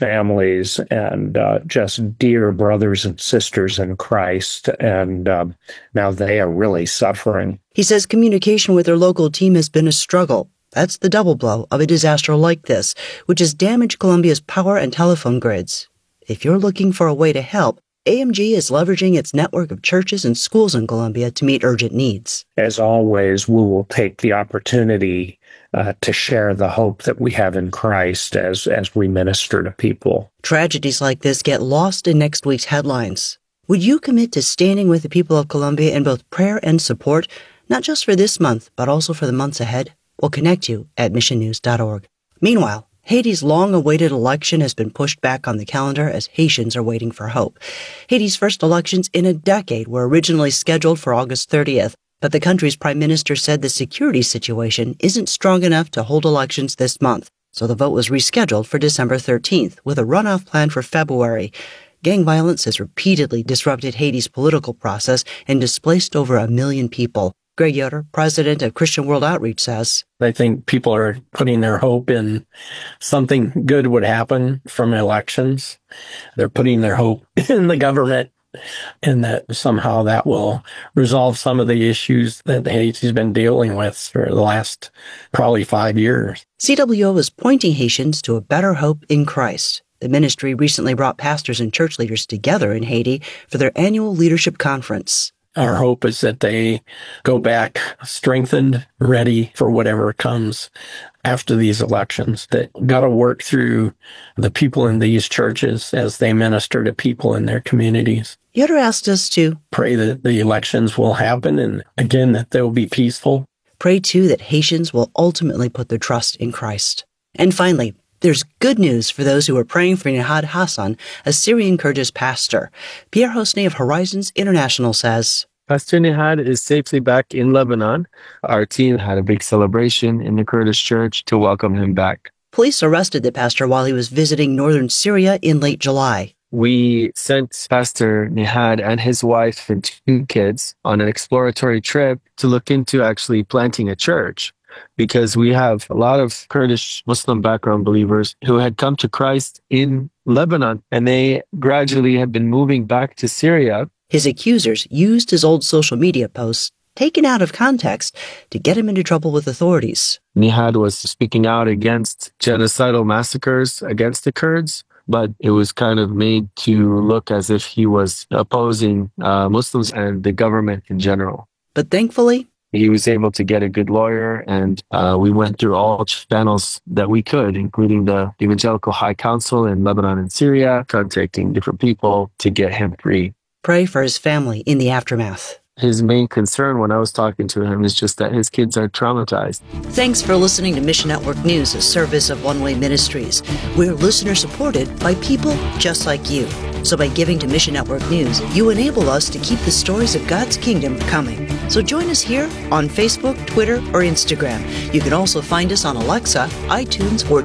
families and just dear brothers and sisters in Christ, and now they are really suffering. He says communication with their local team has been a struggle. That's the double blow of a disaster like this, which has damaged Colombia's power and telephone grids. If you're looking for a way to help, AMG is leveraging its network of churches and schools in Colombia to meet urgent needs. As always, we will take the opportunity to share the hope that we have in Christ as we minister to people. Tragedies like this get lost in next week's headlines. Would you commit to standing with the people of Colombia in both prayer and support, not just for this month, but also for the months ahead? We'll connect you at missionnews.org. Meanwhile, Haiti's long-awaited election has been pushed back on the calendar as Haitians are waiting for hope. Haiti's first elections in a decade were originally scheduled for August 30th, but the country's prime minister said the security situation isn't strong enough to hold elections this month, so the vote was rescheduled for December 13th, with a runoff planned for February. Gang violence has repeatedly disrupted Haiti's political process and displaced over 1 million people. Greg Yoder, president of Christian World Outreach, says, I think people are putting their hope in something good would happen from elections. They're putting their hope in the government and that somehow that will resolve some of the issues that Haiti's been dealing with for the last probably 5 years. CWO is pointing Haitians to a better hope in Christ. The ministry recently brought pastors and church leaders together in Haiti for their annual leadership conference. Our hope is that they go back strengthened, ready for whatever comes after these elections, that got to work through the people in these churches as they minister to people in their communities. Yoder asked us to pray that the elections will happen and, again, that they will be peaceful. Pray, too, that Haitians will ultimately put their trust in Christ. And finally, there's good news for those who are praying for Nihad Hassan, a Syrian Kurdish pastor. Pierre Hosnay of Horizons International says, Pastor Nihad is safely back in Lebanon. Our team had a big celebration in the Kurdish church to welcome him back. Police arrested the pastor while he was visiting northern Syria in late July. We sent Pastor Nihad and his wife and 2 kids on an exploratory trip to look into actually planting a church, because we have a lot of Kurdish Muslim background believers who had come to Christ in Lebanon, and they gradually have been moving back to Syria. His accusers used his old social media posts, taken out of context, to get him into trouble with authorities. Nihad was speaking out against genocidal massacres against the Kurds, but it was kind of made to look as if he was opposing Muslims and the government in general. But thankfully, he was able to get a good lawyer, and we went through all channels that we could, including the Evangelical High Council in Lebanon and Syria, contacting different people to get him free. Pray for his family in the aftermath. His main concern when I was talking to him is just that his kids are traumatized. Thanks for listening to Mission Network News, a service of One Way Ministries. We're listener-supported by people just like you. So by giving to Mission Network News, you enable us to keep the stories of God's kingdom coming. So join us here on Facebook, Twitter, or Instagram. You can also find us on Alexa, iTunes, or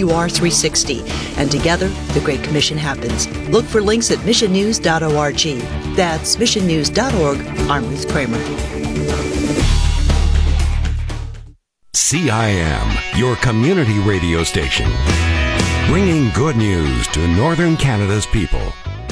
TWR360. And together, the Great Commission happens. Look for links at missionnews.org. That's missionnews.org. I'm Ruth Kramer. CIM, your community radio station, bringing good news to Northern Canada's people.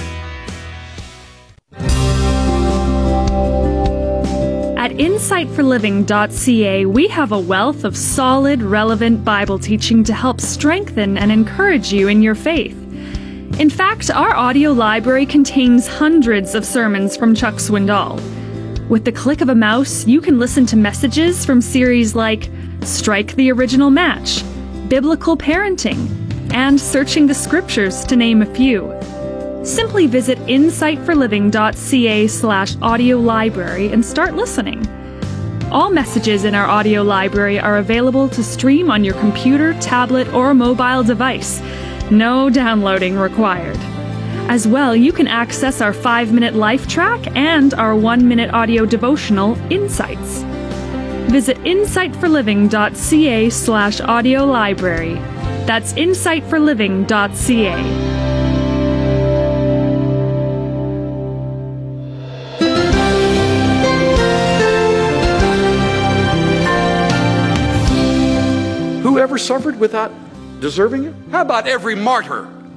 At insightforliving.ca, we have a wealth of solid, relevant Bible teaching to help strengthen and encourage you in your faith. In fact, our audio library contains hundreds of sermons from Chuck Swindoll. With the click of a mouse, you can listen to messages from series like Strike the Original Match, Biblical Parenting, and Searching the Scriptures, to name a few. Simply visit insightforliving.ca/audio library and start listening. All messages in our audio library are available to stream on your computer, tablet, or mobile device. No downloading required. As well, you can access our 5-minute life track and our 1-minute audio devotional, Insights. Visit insightforliving.ca/audio library. That's insightforliving.ca. Whoever suffered without deserving it? How about every martyr